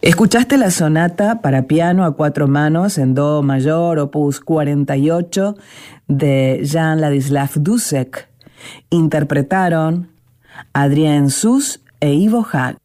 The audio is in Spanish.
Escuchaste la sonata para piano a cuatro manos en do mayor, opus 48, de Jan Ladislav Dussek. Interpretaron Adrien Sus e Ivo Hag.